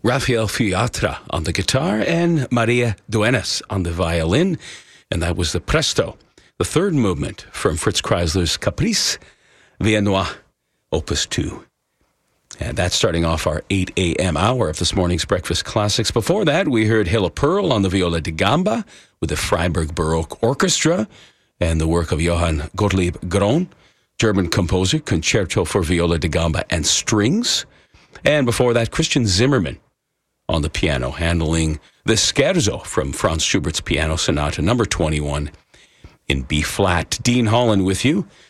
Rafael Fiatra on the guitar, and Maria Duenas on the violin. And that was the Presto, the third movement from Fritz Kreisler's Caprice Viennois, Opus 2. And that's starting off our 8 a.m. hour of this morning's Breakfast Classics. Before that, we heard Hilla Pearl on the viola da gamba with the Freiburg Baroque Orchestra and the work of Johann Gottlieb Graun, German composer, Concerto for Viola da Gamba and Strings. And before that, Christian Zimmermann on the piano, handling the Scherzo from Franz Schubert's Piano Sonata number 21 in B-flat. Dean Holland with you.